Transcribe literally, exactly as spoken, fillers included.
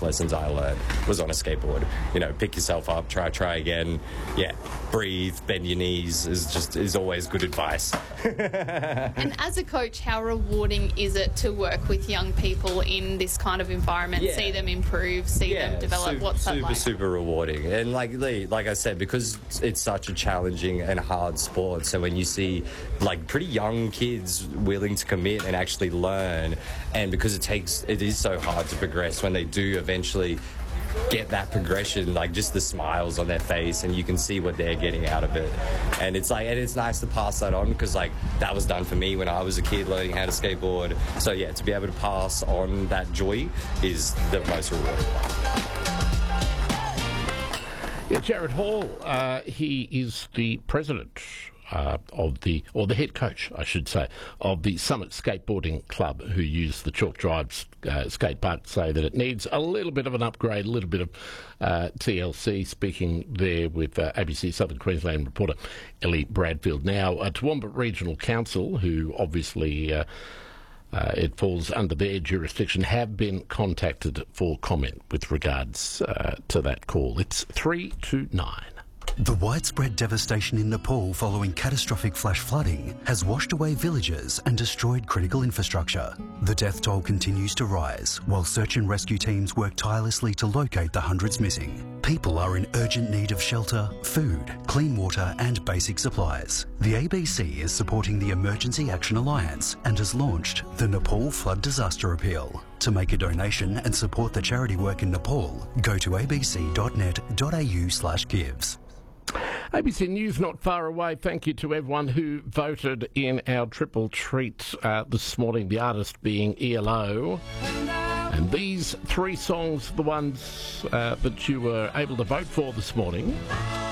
lessons I learned was on a skateboard. You know, pick yourself up, try, try again. Yeah, breathe, bend your knees is just is always good advice. And as a coach, how rewarding is it to work with young people in this kind of environment, yeah. see them improve, see yeah, them develop? Super, What's that super, like? super rewarding. And like like I said, because it's such a challenging and hard sport, so when you see like pretty young kids willing to commit and actually learn, and because it takes it is so hard to progress, when they do eventually get that progression, like just the smiles on their face, and you can see what they're getting out of it. And it's like, and it's nice to pass that on, because like that was done for me when I was a kid learning how to skateboard. So yeah, to be able to pass on that joy is the most rewarding part. Yeah, Jared Hall, uh, he is the president Uh, of the, or the head coach, I should say, of the Summit Skateboarding Club, who use the Chalk Drive uh, skate park to say that it needs a little bit of an upgrade, a little bit of uh, T L C, speaking there with uh, A B C Southern Queensland reporter Ellie Bradfield. Now, uh, Toowoomba Regional Council, who obviously uh, uh, it falls under their jurisdiction, have been contacted for comment with regards uh, to that call. It's three to nine. The widespread devastation in Nepal following catastrophic flash flooding has washed away villages and destroyed critical infrastructure. The death toll continues to rise, while search and rescue teams work tirelessly to locate the hundreds missing. People are in urgent need of shelter, food, clean water and basic supplies. The A B C is supporting the Emergency Action Alliance and has launched the Nepal Flood Disaster Appeal. To make a donation and support the charity work in Nepal, go to abc.net.au slash gives. A B C News not far away. Thank you to everyone who voted in our triple treat uh, this morning, the artist being E L O. And these three songs, the ones uh, that you were able to vote for this morning.